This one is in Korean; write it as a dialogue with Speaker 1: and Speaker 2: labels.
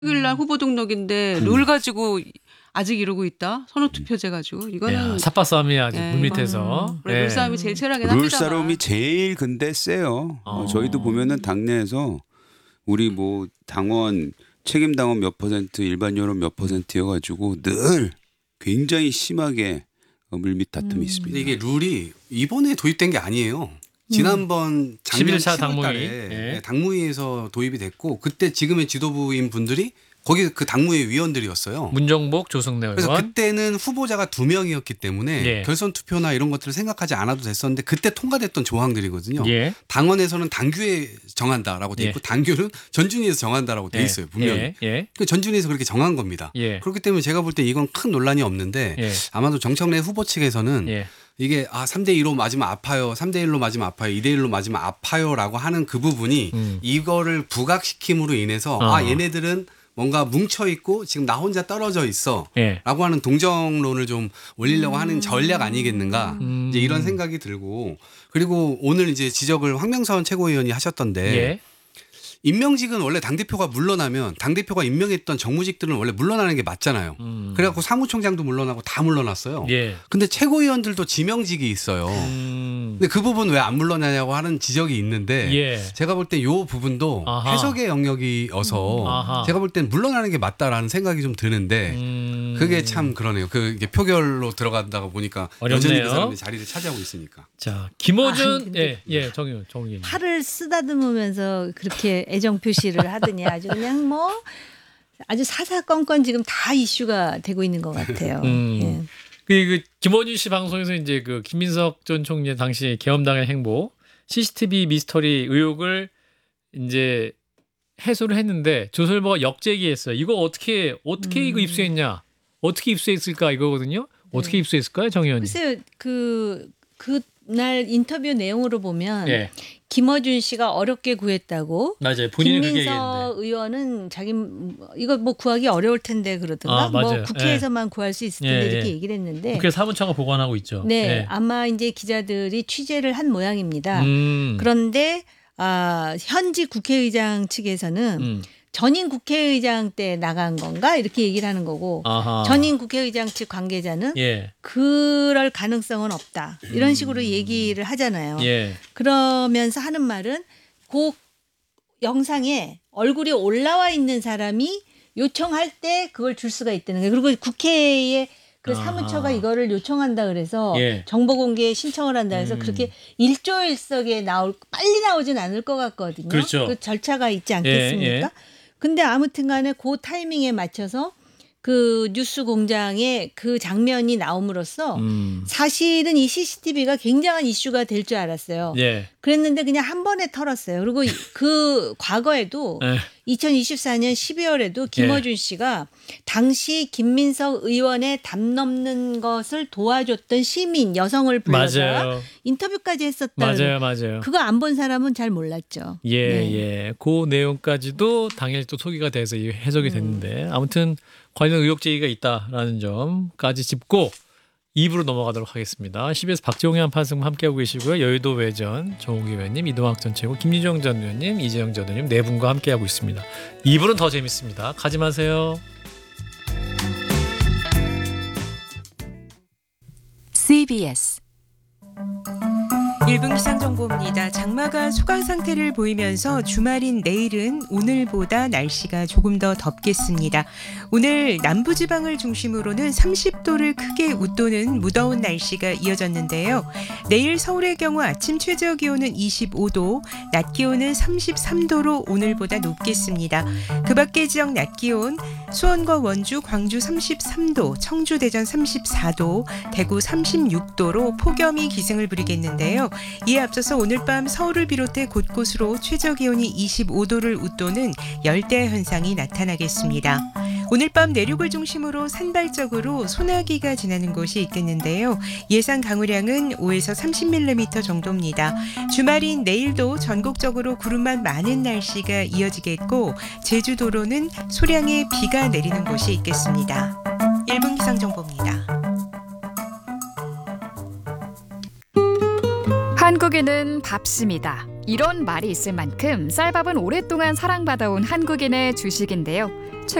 Speaker 1: 일날 후보 등록인데 룰 가지고 아직 이러고 있다. 선호투표제 가지고 이거는
Speaker 2: 삿바 싸움이 아직
Speaker 1: 네,
Speaker 2: 물밑에서.
Speaker 1: 룰 싸움이 제일 최악이긴 합니다만.
Speaker 3: 룰 싸움이 제일 근데 세요. 저희도 보면은 당내에서 우리 뭐 당원 책임 당원 몇 퍼센트, 일반 여론 몇 퍼센트여가지고 늘 굉장히 심하게 물밑 다툼이 있습니다.
Speaker 4: 근데 이게 룰이 이번에 도입된 게 아니에요. 지난번 작년
Speaker 2: 11차
Speaker 4: 10월 달에
Speaker 2: 당무위.
Speaker 4: 당무위에서 도입이 됐고 그때 지금의 지도부인 분들이 거기 그 당무위 위원들이었어요.
Speaker 2: 문정복, 조승래 의원.
Speaker 4: 그래서 그때는 후보자가 2명이었기 때문에
Speaker 2: 예.
Speaker 4: 결선 투표나 이런 것들을 생각하지 않아도 됐었는데 그때 통과됐던 조항들이거든요.
Speaker 2: 예.
Speaker 4: 당원에서는 당규에 정한다라고 돼 있고 당규는 전준위에서 정한다라고 돼 있어요. 분명히. 그 전준위에서 그렇게 정한 겁니다. 그렇기 때문에 제가 볼 때 이건 큰 논란이 없는데 아마도 정청래 후보 측에서는 이게 3대2로 맞으면 아파요. 3대1로 맞으면 아파요. 2대1로 맞으면 아파요라고 하는 그 부분이 이거를 부각시킴으로 인해서 얘네들은 뭔가 뭉쳐있고 지금 나 혼자 떨어져 있어 라고 하는 동정론을 좀 올리려고 하는 전략 아니겠는가 이제 이런 생각이 들고 그리고 오늘 이제 지적을 황명선 최고위원이 하셨던데 임명직은 원래 당대표가 물러나면 당대표가 임명했던 정무직들은 원래 물러나는 게 맞잖아요. 그래갖고 사무총장도 물러나고 다 물러났어요. 근데 최고위원들도 지명직이 있어요. 근데 그 부분 왜 안 물러나냐고 하는 지적이 있는데 제가 볼 때 이 부분도 해석의 영역이어서 제가 볼 땐 물러나는 게 맞다라는 생각이 좀 드는데 그게 참 그러네요. 그게 표결로 들어간다고 보니까
Speaker 2: 어렵네요.
Speaker 4: 여전히 그 사람이 자리를 차지하고 있으니까.
Speaker 2: 자, 김어준
Speaker 5: 근데
Speaker 2: 정의.
Speaker 5: 팔을 쓰다듬으면서 그렇게 애정 표시를 하더니 아주 그냥 뭐 아주 사사건건 지금 다 이슈가 되고 있는 것 같아요. 예.
Speaker 2: 그 김어준 씨 방송에서 이제 그 김민석 전 총리 당시 계엄당의 행보 CCTV 미스터리 의혹을 이제 해소를 했는데 조설보가 역제기했어요. 이거 어떻게 이거 입수했냐? 어떻게 입수했을까 이거거든요. 어떻게 입수했을까요, 정 의원님?
Speaker 5: 글쎄요, 그날 인터뷰 내용으로 보면 김어준 씨가 어렵게 구했다고.
Speaker 2: 맞아요. 본인이 그렇게
Speaker 5: 김민석
Speaker 2: 얘기했는데.
Speaker 5: 의원은 자기 이거 뭐 구하기 어려울 텐데 그러던가. 뭐 국회에서만 구할 수 있을 텐데 이렇게 얘기를 했는데.
Speaker 2: 국회 사무처가 보관하고 있죠.
Speaker 5: 네, 아마 이제 기자들이 취재를 한 모양입니다. 그런데 현지 국회의장 측에서는 전임 국회의장 때 나간 건가 이렇게 얘기를 하는 거고 전임 국회의장 측 관계자는 그럴 가능성은 없다 이런 식으로 얘기를 하잖아요. 그러면서 하는 말은 그 영상에 얼굴이 올라와 있는 사람이 요청할 때 그걸 줄 수가 있다는 거예요. 그리고 국회에 그 사무처가 이거를 요청한다 그래서 정보 공개 신청을 한다 해서 그렇게 일조일석에 빨리 나오진 않을 것 같거든요.
Speaker 2: 그렇죠.
Speaker 5: 그 절차가 있지 않겠습니까? 근데 아무튼 간에 그 타이밍에 맞춰서 그 뉴스 공장에 그 장면이 나옴으로써 사실은 이 CCTV가 굉장한 이슈가 될 줄 알았어요. 그랬는데 그냥 한 번에 털었어요. 그리고 그 과거에도 2024년 12월에도 김어준 씨가 당시 김민석 의원의 담 넘는 것을 도와줬던 시민 여성을 불러서 인터뷰까지 했었다.
Speaker 2: 맞아요.
Speaker 5: 그거 안 본 사람은 잘 몰랐죠.
Speaker 2: 그 내용까지도 당일 또 소개가 돼서 해석이 됐는데 아무튼 관련 의혹 제기가 있다라는 점까지 짚고 2부로 넘어가도록 하겠습니다. CBS 박지홍의 한판승 함께하고 계시고요. 여의도 외전 정우기 의원님, 이동학 전 최고, 김유정 전 의원님, 이재영 전 의원님 네 분과 함께하고 있습니다. 2부는 더 재밌습니다. 가지 마세요.
Speaker 6: CBS 1분 기상정보입니다. 장마가 소강 상태를 보이면서 주말인 내일은 오늘보다 날씨가 조금 더 덥겠습니다. 오늘 남부지방을 중심으로는 30도를 크게 웃도는 무더운 날씨가 이어졌는데요. 내일 서울의 경우 아침 최저 기온은 25도, 낮 기온은 33도로 오늘보다 높겠습니다. 그 밖의 지역 낮 기온 수원과 원주, 광주 33도, 청주, 대전 34도, 대구 36도로 폭염이 기승을 부리겠는데요. 이에 앞서서 오늘 밤 서울을 비롯해 곳곳으로 최저 기온이 25도를 웃도는 열대 현상이 나타나겠습니다. 오늘 밤 내륙을 중심으로 산발적으로 소나기가 지나는 곳이 있겠는데요. 예상 강우량은 5에서 30mm 정도입니다. 주말인 내일도 전국적으로 구름만 많은 날씨가 이어지겠고 제주도로는 소량의 비가 내리는 곳이 있겠습니다. 1분 기상정보입니다.
Speaker 7: 한국인은 밥심이다. 이런 말이 있을 만큼 쌀밥은 오랫동안 사랑받아온 한국인의 주식인데요.